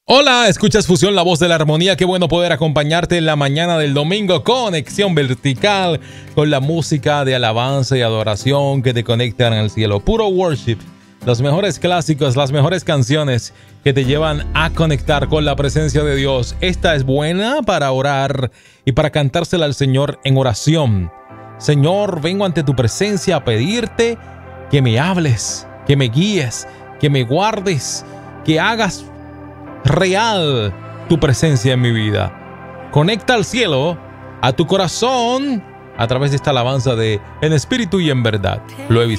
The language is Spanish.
Hola, escuchas Fusión, la voz de la armonía. Qué bueno poder acompañarte en la mañana del domingo. Conexión vertical con la música de alabanza y adoración que te conectan al cielo. Puro worship. Los mejores clásicos, las mejores canciones que te llevan a conectar con la presencia de Dios. Esta es buena para orar y para cantársela al Señor en oración. Señor, vengo ante tu presencia a pedirte que me hables, que me guíes, que me guardes, que hagas real tu presencia en mi vida. Conecta al cielo a tu corazón a través de esta alabanza de En espíritu y en verdad. Lo he visto.